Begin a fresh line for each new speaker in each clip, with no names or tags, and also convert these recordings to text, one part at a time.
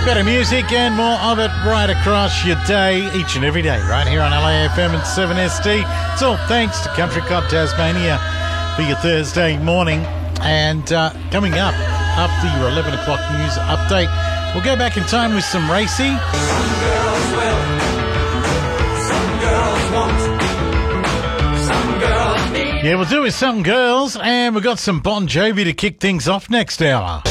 Better music and more of it right across your day, each and every day, right here on LAFM and 7SD. It's all thanks to Country Club Tasmania for your Thursday morning. And coming up, after your 11 o'clock news update, we'll go back in time with some racy.
Some girls will, some girls won't, some girls need.
Yeah, we'll do with some girls, and we've got some Bon Jovi to kick things off next hour.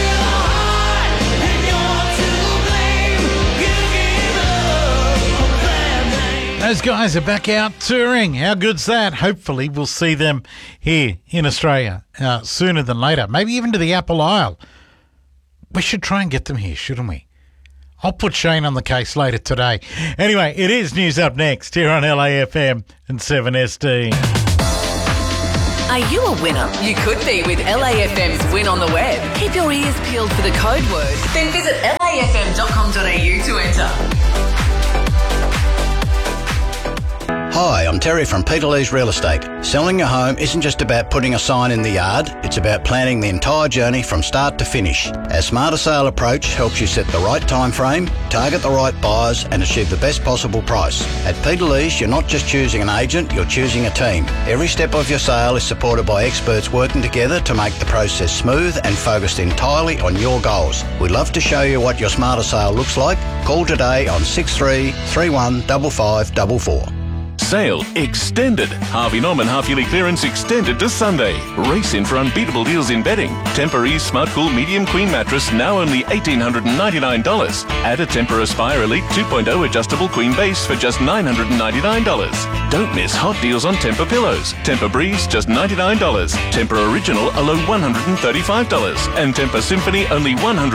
Those guys are back out touring. How good's that? Hopefully we'll see them here in Australia sooner than later. Maybe even to the Apple Isle. We should try and get them here, shouldn't we? I'll put Shane on the case later today. Anyway, it is news up next here on LAFM and 7SD.
Are you a winner? You could be with LAFM's Win on the Web. Keep your ears peeled for the code word. Then visit lafm.com.au to enter.
Hi, I'm Terry from Peter Lee's Real Estate. Selling your home isn't just about putting a sign in the yard, it's about planning the entire journey from start to finish. Our Smarter Sale approach helps you set the right time frame, target the right buyers and achieve the best possible price. At Peter Lee's, you're not just choosing an agent, you're choosing a team. Every step of your sale is supported by experts working together to make the process smooth and focused entirely on your goals. We'd love to show you what your Smarter Sale looks like. Call today on 63 31 5544.
Sale extended. Harvey Norman half-yearly clearance extended to Sunday. Race in for unbeatable deals in bedding. Tempur-Ease Smart Cool Medium Queen Mattress now only $1,899. Add a Tempur Aspire Elite 2.0 adjustable queen base for just $999. Don't miss hot deals on Tempur pillows. Tempur Breeze just $99. Tempur Original a low $135. And Tempur Symphony only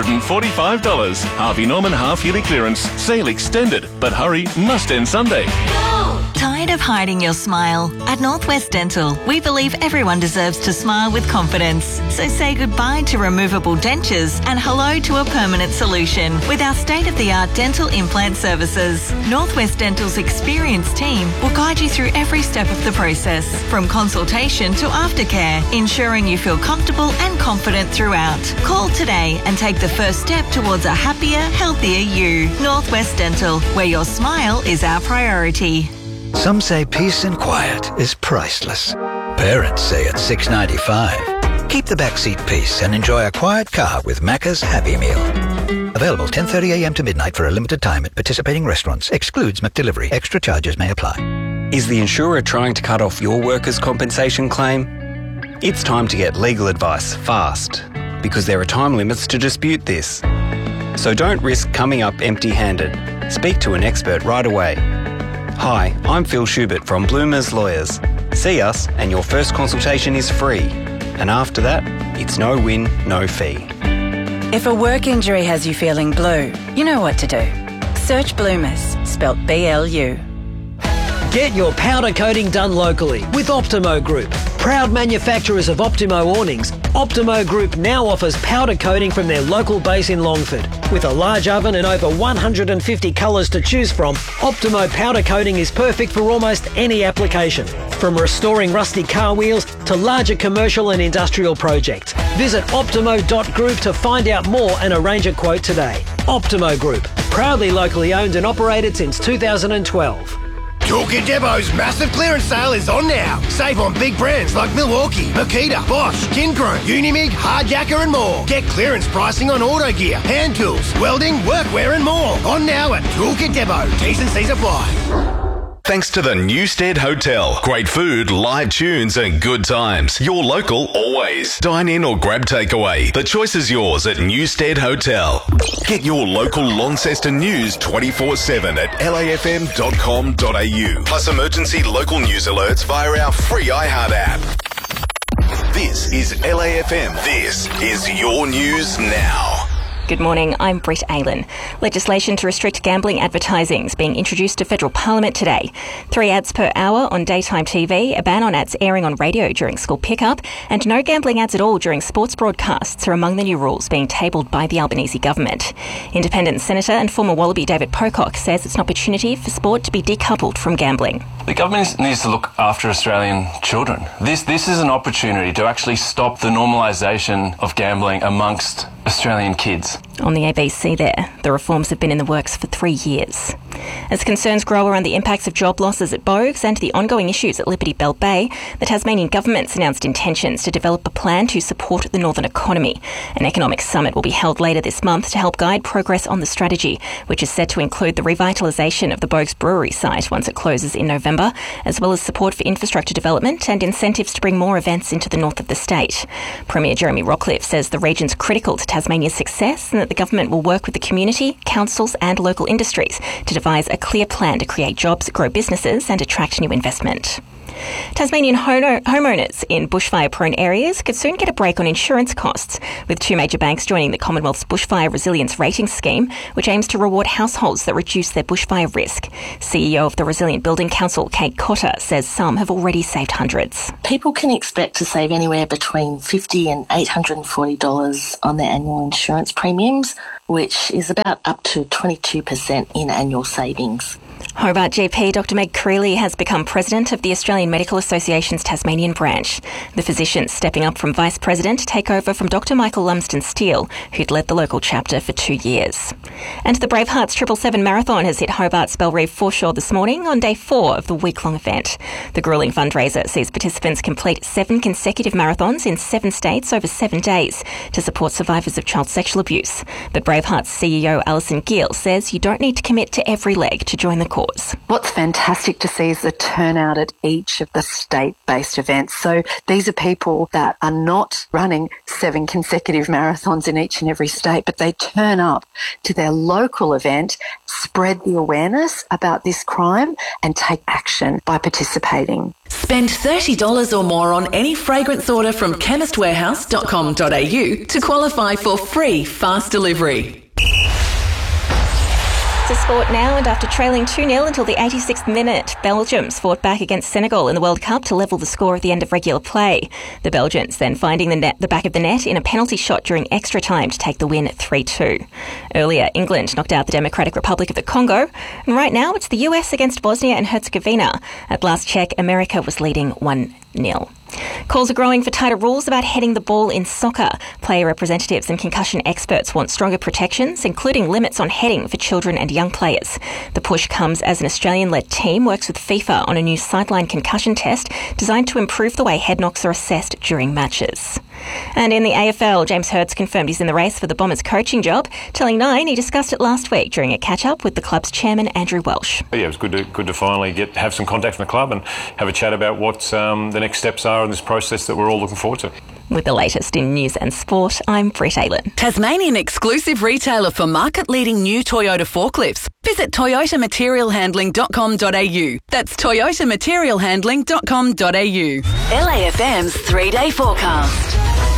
$145. Harvey Norman half-yearly clearance. Sale extended. But hurry, must end Sunday.
Tired of hiding your smile? At Northwest Dental, we believe everyone deserves to smile with confidence. So say goodbye to removable dentures and hello to a permanent solution with our state-of-the-art dental implant services. Northwest Dental's experienced team will guide you through every step of the process, from consultation to aftercare, ensuring you feel comfortable and confident throughout. Call today and take the first step towards a happier, healthier you. Northwest Dental, where your smile is our priority.
Some say peace and quiet is priceless. Parents say it's $6.95. Keep the backseat peace and enjoy a quiet car with Macca's Happy Meal. Available 10:30am to midnight for a limited time at participating restaurants. Excludes McDelivery. Extra charges may apply.
Is the insurer trying to cut off your workers' compensation claim? It's time to get legal advice fast, because there are time limits to dispute this. So don't risk coming up empty-handed. Speak to an expert right away. Hi, I'm Phil Schubert from Bloomers Lawyers. See us and your first consultation is free. And after that, it's no win, no fee.
If a work injury has you feeling blue, you know what to do. Search Bloomers, spelt BLU.
Get your powder coating done locally with Optimo Group. Proud manufacturers of Optimo awnings, Optimo Group now offers powder coating from their local base in Longford. With a large oven and over 150 colours to choose from, Optimo powder coating is perfect for almost any application. From restoring rusty car wheels to larger commercial and industrial projects. Visit optimo.group to find out more and arrange a quote today. Optimo Group, proudly locally owned and operated since 2012.
Toolkit Depot's massive clearance sale is on now. Save on big brands like Milwaukee, Makita, Bosch, Kincrone, Unimig, Hardjacker and more. Get clearance pricing on auto gear, hand tools, welding, workwear and more. On now at Toolkit Depot. T's and C's apply.
Thanks to the Newstead Hotel. Great food, live tunes and good times. Your local always. Dine in or grab takeaway. The choice is yours at Newstead Hotel. Get your local Launceston news 24/7 at lafm.com.au. Plus emergency local news alerts via our free iHeart app. This is LAFM. This is your news now.
Good morning, I'm Britt Aylan. Legislation to restrict gambling advertising is being introduced to federal parliament today. 3 ads per hour on daytime TV, a ban on ads airing on radio during school pickup, and no gambling ads at all during sports broadcasts are among the new rules being tabled by the Albanese government. Independent Senator and former Wallaby David Pocock says it's an opportunity for sport to be decoupled from gambling.
The government needs to look after Australian children. This is an opportunity to actually stop the normalisation of gambling amongst Australian kids.
On the ABC there, the reforms have been in the works for 3 years. As concerns grow around the impacts of job losses at Bogues and the ongoing issues at Liberty Bell Bay, the Tasmanian government's announced intentions to develop a plan to support the northern economy. An economic summit will be held later this month to help guide progress on the strategy, which is set to include the revitalisation of the Bogues brewery site once it closes in November, as well as support for infrastructure development and incentives to bring more events into the north of the state. Premier Jeremy Rockliff says the region's critical to Tasmania's success and that the government will work with the community, councils and local industries to devise a clear plan to create jobs, grow businesses and attract new investment. Tasmanian homeowners in bushfire-prone areas could soon get a break on insurance costs, with 2 major banks joining the Commonwealth's Bushfire Resilience Rating Scheme, which aims to reward households that reduce their bushfire risk. CEO of the Resilient Building Council, Kate Cotter, says some have already saved hundreds.
People can expect to save anywhere between $50 and $840 on their annual insurance premiums, which is about up to 22% in annual savings.
Hobart GP Dr Meg Creeley has become president of the Australian Medical Association's Tasmanian branch. The physician stepping up from vice president to take over from Dr Michael Lumsden-Steele, who'd led the local chapter for 2 years. And the Bravehearts 777 Marathon has hit Hobart's Bellerive foreshore this morning on day 4 of the week-long event. The gruelling fundraiser sees participants complete 7 consecutive marathons in 7 states over 7 days to support survivors of child sexual abuse. But Bravehearts CEO Alison Gill says you don't need to commit to every leg to join the cause.
What's fantastic to see is the turnout at each of the state-based events. So these are people that are not running 7 consecutive marathons in each and every state, but they turn up to their local event, spread the awareness about this crime and take action by participating.
Spend $30 or more on any fragrance order from chemistwarehouse.com.au to qualify for free fast delivery.
To sport now, and after trailing 2-0 until the 86th minute, Belgium's fought back against Senegal in the World Cup to level the score at the end of regular play. The Belgians then finding the back of the net in a penalty shot during extra time to take the win 3-2. Earlier, England knocked out the Democratic Republic of the Congo, and right now it's the US against Bosnia and Herzegovina. At last check, America was leading 1-0. Calls are growing for tighter rules about heading the ball in soccer. Player representatives and concussion experts want stronger protections, including limits on heading for children and young players. The push comes as an Australian-led team works with FIFA on a new sideline concussion test designed to improve the way head knocks are assessed during matches. And in the AFL, James Hirds confirmed he's in the race for the Bombers coaching job, telling Nine he discussed it last week during a catch-up with the club's chairman, Andrew Welsh.
Yeah, it was good to finally have some contact from the club and have a chat about what the next steps are in this process that we're all looking forward to.
With the latest in news and sport, I'm Britt Aylen.
Tasmanian exclusive retailer for market-leading new Toyota forklifts. Visit toyotamaterialhandling.com.au. That's toyotamaterialhandling.com.au. LAFM's 3-day forecast.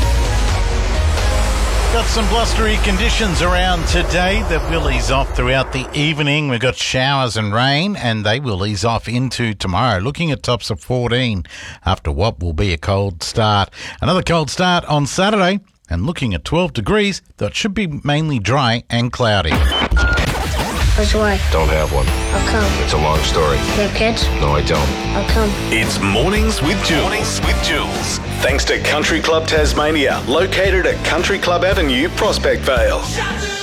Got some blustery conditions around today that will ease off throughout the evening. We've got showers and rain, and they will ease off into tomorrow. Looking at tops of 14 after what will be a cold start. Another cold start on Saturday, and looking at 12 degrees, that should be mainly dry and cloudy.
Where's your wife?
Don't have one.
How come?
It's a long story.
You have kids?
No, I don't.
How come?
It's Mornings with Jules. Thanks to Country Club Tasmania, located at Country Club Avenue, Prospect Vale.